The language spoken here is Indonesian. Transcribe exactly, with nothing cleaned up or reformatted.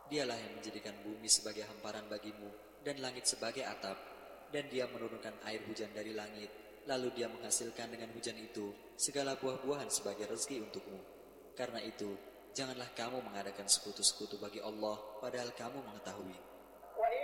Dialah yang menjadikan bumi sebagai hamparan bagimu dan langit sebagai atap. Dan dia menurunkan air hujan dari langit. Lalu dia menghasilkan dengan hujan itu segala buah-buahan sebagai rezeki untukmu. Karena itu, janganlah kamu mengadakan sekutu-sekutu bagi Allah padahal kamu mengetahui.